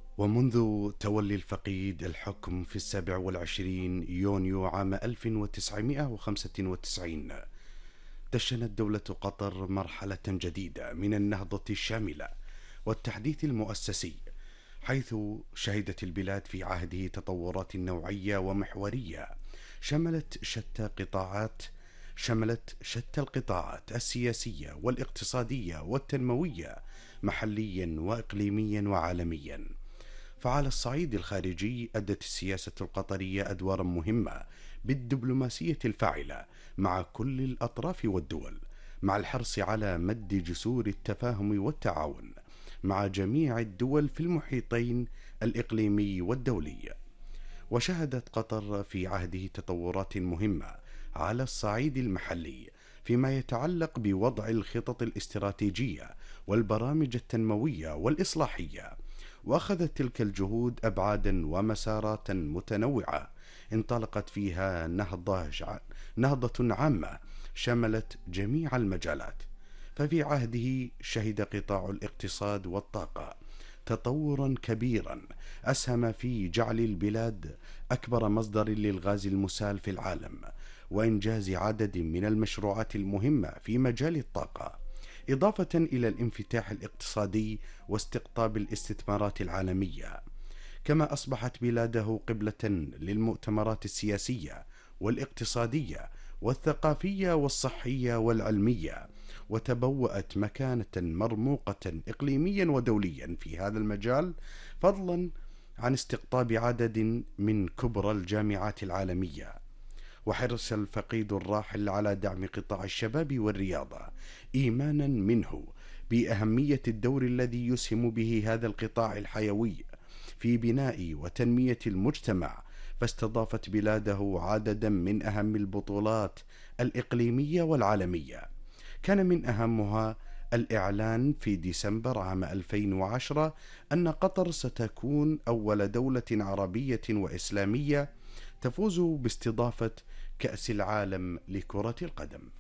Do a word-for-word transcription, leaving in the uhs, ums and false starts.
ومنذ تولي الفقيد الحكم في السابع والعشرين يونيو عام ألف وتسعمائة وخمسة وتسعين، دشنت دولة قطر مرحلة جديدة من النهضة الشاملة والتحديث المؤسسي، حيث شهدت البلاد في عهده تطورات نوعية ومحورية شملت شتى قطاعات شملت شتى القطاعات السياسية والاقتصادية والتنموية محليا وإقليميا وعالميا. فعلى الصعيد الخارجي أدت السياسة القطرية أدوارا مهمة بالدبلوماسية الفاعلة مع كل الأطراف والدول، مع الحرص على مد جسور التفاهم والتعاون مع جميع الدول في المحيطين الإقليمي والدولي. وشهدت قطر في عهده تطورات مهمة على الصعيد المحلي فيما يتعلق بوضع الخطط الاستراتيجية والبرامج التنموية والإصلاحية، وأخذت تلك الجهود أبعادا ومسارات متنوعة انطلقت فيها نهضة نهضة عامة شملت جميع المجالات. ففي عهده شهد قطاع الاقتصاد والطاقة تطورا كبيرا أسهم في جعل البلاد أكبر مصدر للغاز المسال في العالم، وإنجاز عدد من المشروعات المهمة في مجال الطاقة، إضافة إلى الانفتاح الاقتصادي واستقطاب الاستثمارات العالمية. كما أصبحت بلاده قبلة للمؤتمرات السياسية والاقتصادية والثقافية والصحية والعلمية، وتبوأت مكانة مرموقة إقليميا ودوليا في هذا المجال، فضلا عن استقطاب عدد من كبرى الجامعات العالمية. وحرص الفقيد الراحل على دعم قطاع الشباب والرياضة إيمانا منه بأهمية الدور الذي يسهم به هذا القطاع الحيوي في بناء وتنمية المجتمع، فاستضافت بلاده عددا من أهم البطولات الإقليمية والعالمية. كان من أهمها الإعلان في ديسمبر عام ألفين وعشرة أن قطر ستكون أول دولة عربية وإسلامية تفوز باستضافة كأس العالم لكرة القدم.